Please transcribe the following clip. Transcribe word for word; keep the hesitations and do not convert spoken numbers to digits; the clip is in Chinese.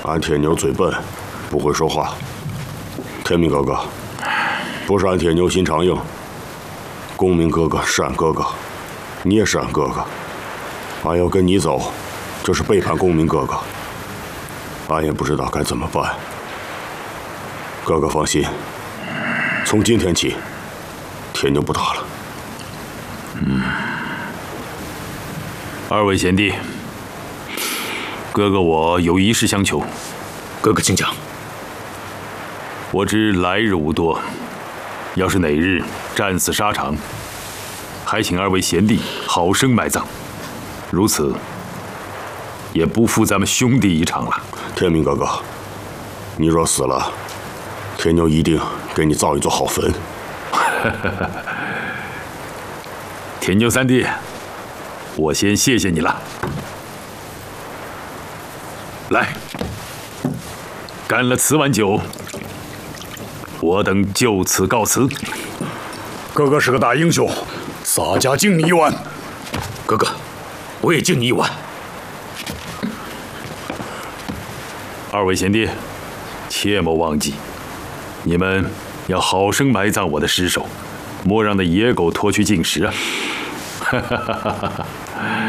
俺铁牛嘴笨，不会说话。天明哥哥，不是俺铁牛心肠硬。公明哥哥是俺哥哥，你也是俺哥哥。俺要跟你走，就是背叛公明哥哥。俺也不知道该怎么办。哥哥放心，从今天起，铁牛不打了。 嗯。二位贤弟，哥哥我有一事相求。 哥哥请讲。 我知来日无多，要是哪日战死沙场，还请二位贤弟好生埋葬，如此也不负咱们兄弟一场了。 天明哥哥，你若死了，铁牛一定给你造一座好坟。 铁牛三弟，我先谢谢你了。来，干了此碗酒，我等就此告辞。 哥哥是个大英雄，洒家敬你一碗。 哥哥，我也敬你一碗。 二位贤弟，切莫忘记，你们要好生埋葬我的尸首，莫让那野狗拖去进食啊！哈哈哈哈哈！